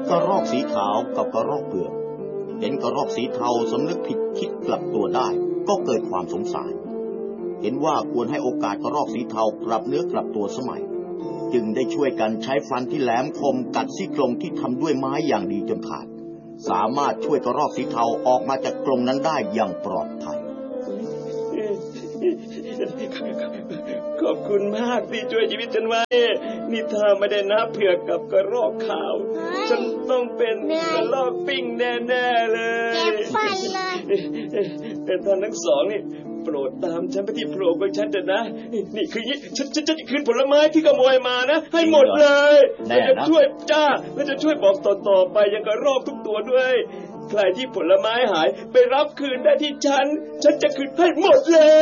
กระรอกสีขาวกับกระรอกเผือกเห็นกระรอกสีเทาสำนึกผิดคิดกลับตัวได้ก็เกิดความสงสารเห็นว่าควรให้โอกาสกระรอกสีเทากลับเนื้อกลับตัวสมัยจึงได้ช่วยกันใช้ฟันที่แหลมคมกัดซี่กรงที่ทำด้วยไม้อย่างดีจนขาดสามารถช่วยกระรอกสีเทาออกมาจากกรงนั้นได้อย่างปลอดภัยขอบคุณมากที่ช่วยชีวิตฉันไว้นี่ถ้าไม่ได้น้าเผือกกับกระรอกขาวฉันต้องเป็นกระรอกปิ้งแน่ๆเลยเจ็บฟันเลยแต่ท่านทั้งสองนี่โปรดตามฉันไปที่โพรงของฉันเถอะนะนี่คือฉันจะคืนผลไม้ที่ขโมยมานะให้หมดเลยแล้วจะช่วยแล้วจะช่วยบอกต่อไปยังกระรอกทุกตัวด้วยใครที่ผลไม้หายไปรับคืนได้ที่ฉันจะคืนให้หมดเลย